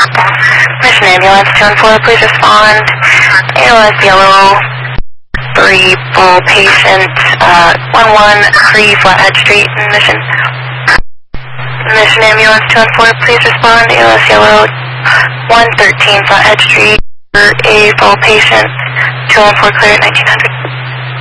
Mission Ambulance 214, please respond. ALS Yellow 3 full patient, 113 Flathead Street, Mission. Mission Ambulance 214, please respond. ALS Yellow 113 Flathead Street, a full patient, 214 clear at 1900.